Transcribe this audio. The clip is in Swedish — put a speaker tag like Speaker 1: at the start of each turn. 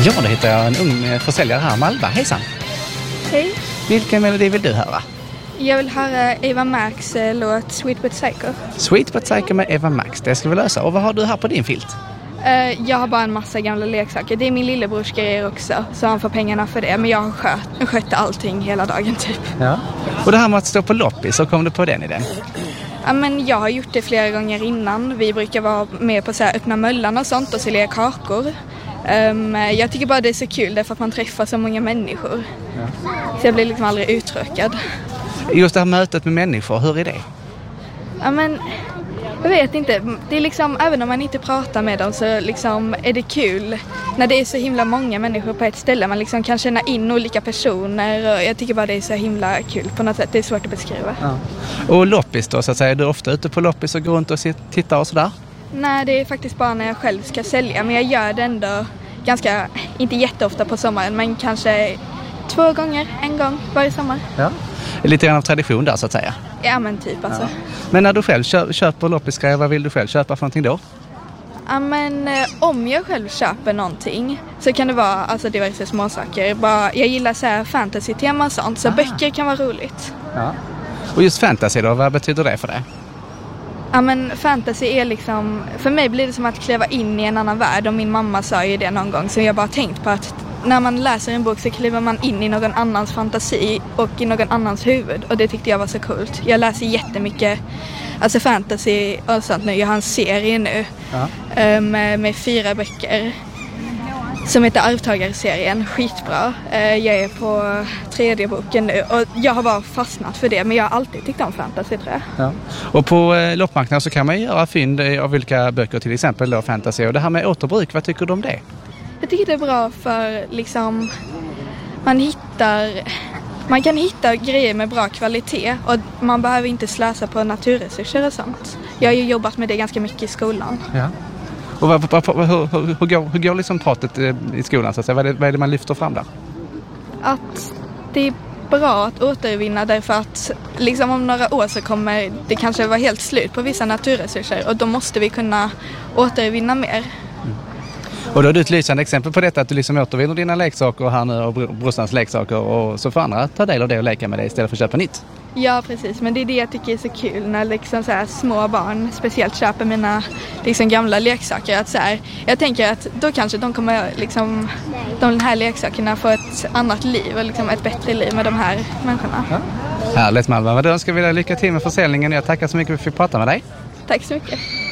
Speaker 1: Ja, då hittar jag en ung försäljare här, Malva. Hejsan!
Speaker 2: Hej.
Speaker 1: Vilken melodi vill du höra?
Speaker 2: Jag vill höra Eva Max låt Sweet But Psycho.
Speaker 1: Sweet But Psycho med Eva Max, det ska vi lösa. Och vad har du här på din filt?
Speaker 2: Jag har bara en massa gamla leksaker. Det är min lillebrors grejer också, så han får pengarna för det. Men jag har skött allting hela dagen typ.
Speaker 1: Ja. Och det här med att stå på loppis, så kom du på den idén?
Speaker 2: Ja, men jag har gjort det flera gånger innan. Vi brukar vara med på så här öppna möllan och sånt och sälja kakor. Jag tycker bara det är så kul därför att man träffar så många människor. Ja. Så jag blir liksom aldrig uttråkad.
Speaker 1: Just det här mötet med människor, hur är det?
Speaker 2: Ja, men jag vet inte. Det är liksom, även om man inte pratar med dem så liksom är det kul när det är så himla många människor på ett ställe. Man liksom kan känna in olika personer och jag tycker bara det är så himla kul på något sätt. Det är svårt att beskriva. Ja.
Speaker 1: Och loppis då, så att säga, är du ofta ute på loppis och går runt och tittar och sådär?
Speaker 2: Nej, det är faktiskt bara när jag själv ska sälja. Men jag gör det ändå ganska, inte jätteofta på sommaren, men kanske 2 gånger, 1 gång varje sommar. Ja.
Speaker 1: Lite grann av tradition där så att säga.
Speaker 2: Ja, men typ alltså. Ja.
Speaker 1: Men när du själv köper loppisgrejer, vad vill du själv köpa för någonting då?
Speaker 2: Ja, men om jag själv köper någonting så kan det vara alltså diverse småsaker. Jag gillar så här fantasy-tema och sånt, så böcker kan vara roligt. Ja.
Speaker 1: Och just fantasy då, vad betyder det för dig?
Speaker 2: Ja, men fantasy är liksom, för mig blir det som att kliva in i en annan värld, och min mamma sa ju det någon gång, så jag bara tänkt på att när man läser en bok så kliver man in i någon annans fantasi och i någon annans huvud, och det tyckte jag var så coolt. Jag läser jättemycket alltså fantasy och sånt nu. Jag har en serie nu med 4 böcker som heter Arvtagarserien. Skitbra. Jag är på 3:e boken nu och jag har bara fastnat för det, men jag har alltid tyckt om fantasy, tror jag. Ja.
Speaker 1: Och på loppmarknaden så kan man göra fynd av vilka böcker, till exempel då fantasy. Och det här med återbruk, vad tycker du om det?
Speaker 2: Jag tycker det är bra för liksom man kan hitta grejer med bra kvalitet och man behöver inte slösa på naturresurser och sånt. Jag har ju jobbat med det ganska mycket i skolan. Ja.
Speaker 1: Och hur går liksom pratet i skolan så att säga? Vad är det man lyfter fram där?
Speaker 2: Att det är bra att återvinna, därför att liksom om några år så kommer det kanske vara helt slut på vissa naturresurser och då måste vi kunna återvinna mer.
Speaker 1: Och då har du ett lysande exempel på detta, att du liksom återvinner dina leksaker här nu och brorsans leksaker, och så får andra ta del av det och leka med det istället för att köpa nytt.
Speaker 2: Ja, precis. Men det är det jag tycker är så kul när liksom så här små barn speciellt köper mina liksom gamla leksaker. Att så här, jag tänker att då kanske de kommer liksom, de här leksakerna få ett annat liv och liksom ett bättre liv med de här människorna. Ja.
Speaker 1: Härligt, Malva. Då ska vi lycka till med försäljningen. Jag tackar så mycket för att vi fick prata med dig.
Speaker 2: Tack så mycket.